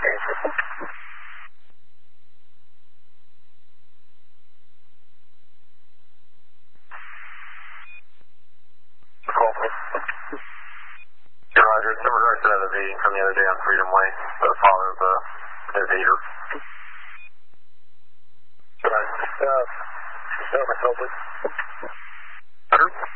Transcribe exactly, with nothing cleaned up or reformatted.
Roger, it's in regards to that evading from the other day on Freedom Way, the father of the evader. Right. Uh, Over, over. Better?